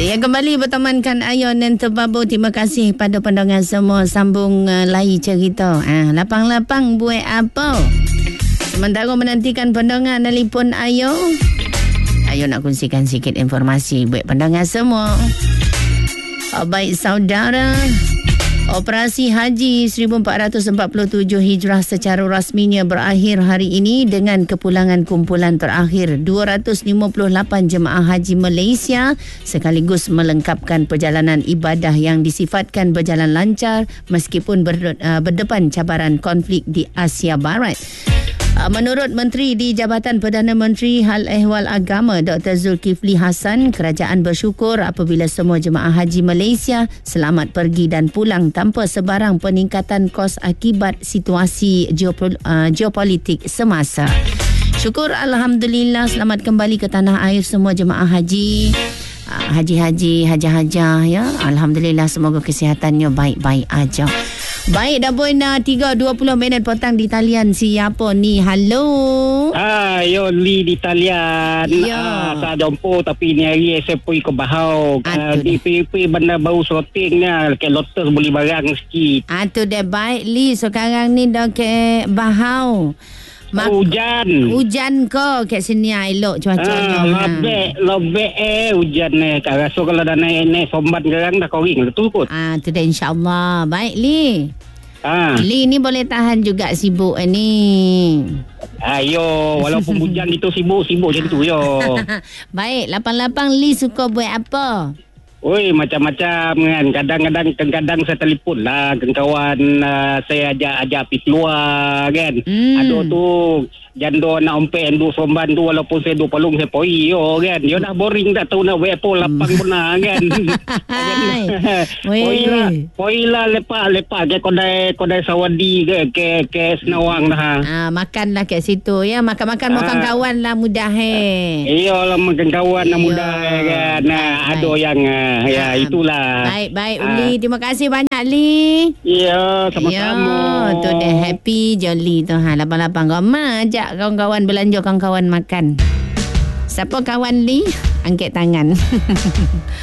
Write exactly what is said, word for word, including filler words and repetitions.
Yang kembali bertemankan Ayon dan Tebabu. Terima kasih pada pandangan semua. Sambung uh, lain cerita. Ah, lapang-lapang buat apa? Sementara menantikan pandangan telefon Ayo. Ayo nak kongsikan sikit informasi buat pandangan semua. Oh, baik saudara. Operasi Haji seribu empat ratus empat puluh tujuh Hijrah secara rasminya berakhir hari ini dengan kepulangan kumpulan terakhir dua ratus lima puluh lapan jemaah haji Malaysia sekaligus melengkapkan perjalanan ibadah yang disifatkan berjalan lancar meskipun berdepan cabaran konflik di Asia Barat. Menurut Menteri di Jabatan Perdana Menteri Hal Ehwal Agama Doktor Zulkifli Hassan, kerajaan bersyukur apabila semua jemaah haji Malaysia selamat pergi dan pulang tanpa sebarang peningkatan kos akibat situasi geopol- uh, geopolitik semasa. Syukur Alhamdulillah selamat kembali ke tanah air semua jemaah haji. Uh, haji-haji, hajah-hajah ya. Alhamdulillah semoga kesihatannya baik-baik aja. Baik, dah boleh tiga dua puluh minit petang di talian. Siapa ni? Halo. Ah, yo Li di talian. Ya. Ah, saya jumpa tapi ni hari saya pergi ke Bahau. Ah, di P P bandar baru shootingnya ke Lotus beli barang sikit. Ah, tu dah baik Li. Sekarang ni dah ke Bahau. Mak- hujan. Hujan ke kat sini elok cuacanya. Ah, lebih lebih eh hujan ni. Tak rasa kalau dah naik-naik sombat gerang dah kering tu kot. Ah, tu dah insya-Allah. Baik Li. Ah. Li ni boleh tahan juga sibuk ni. Ayo, walaupun hujan itu sibuk-sibuk macam tu yo. Baik, lapang-lapang Li suka buat apa? Oi, macam-macam kan. Kadang-kadang kadang saya telefon lah ke kawan uh, saya ajak-ajak pergi keluar kan. Hmm. Aduh tu jando nak ompek enduk somban tu walaupun saya duk palung saya poi yo kan. Dia dah boring tak tahu nak buat apa lapang benar kan. Poi lah, poi lah lepak-lepak ke kedai kedai Sawadi ke ke ke Senawang dah. Ah, makanlah kat situ ya. Makan-makan ah. makan kawan lah mudah eh. Iyalah makan kawan lah mudah kan. Nah, ada yang uh, ya, itulah. Baik, baik Uli. Terima kasih banyak Li. Ya, sama-sama. Ya, tu dah happy jolly tu. Ha, lapang-lapang kau ajak kawan-kawan belanja, kawan-kawan makan. Siapa kawan Li? Angkat tangan.